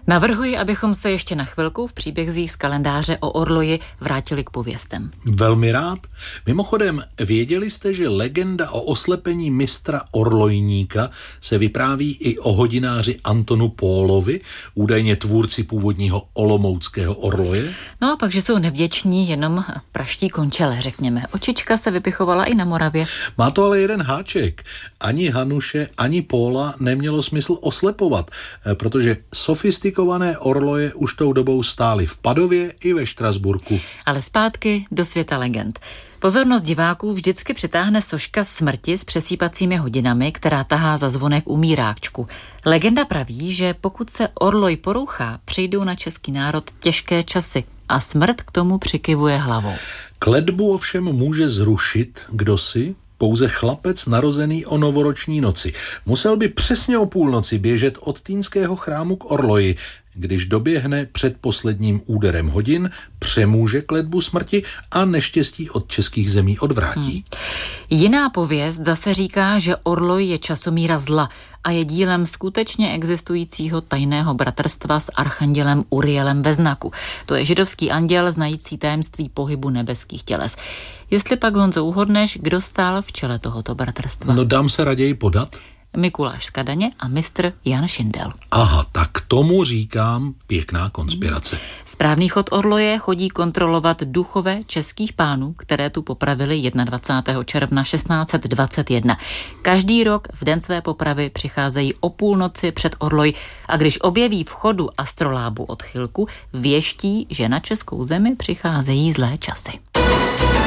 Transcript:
Navrhuji, abychom se ještě na chvilku v příbězích z kalendáře o orloji vrátili k pověstem. Velmi rád. Mimochodem, věděli jste, že legenda o oslepení mistra orlojníka se vypráví i o hodináři Antonu Pólovi, údajně tvůrci původního olomouckého orloje? No a pak, že jsou nevděční jenom praští končele, řekněme. Očička se vypichovala i na Moravě. Má to ale jeden háček. Ani Hanuše, ani Póla nemělo smysl oslepovat, protože sofistikované orloje už tou dobou stály v Padově i ve Štrasburku. Ale zpátky do světa legend. Pozornost diváků vždycky přitáhne soška smrti s přesýpacími hodinami, která tahá za zvonek umíráčku. Legenda praví, že pokud se orloj porouchá, přijdou na český národ těžké časy a smrt k tomu přikyvuje hlavou. Kletbu ovšem může zrušit kdosi, pouze chlapec narozený o novoroční noci. Musel by přesně o půlnoci běžet od Týnského chrámu k orloji. Když doběhne před posledním úderem hodin, přemůže kletbu smrti a neštěstí od českých zemí odvrátí. Jiná pověst zase říká, že orloj je časomíra zla a je dílem skutečně existujícího tajného bratrstva s archandělem Urielem ve znaku. To je židovský anděl znající tajemství pohybu nebeských těles. Jestli pak, Honzo, uhodneš, kdo stál v čele tohoto bratrstva? No, dám se raději podat. Mikuláš z Kadaně a mistr Jan Šindel. Aha, tak tomu říkám pěkná konspirace. Správný chod orloje chodí kontrolovat duchové českých pánů, které tu popravili 21. června 1621. Každý rok v den své popravy přicházejí o půlnoci před orloj a když objeví v chodu astrolábu odchylku, věští, že na českou zemi přicházejí zlé časy.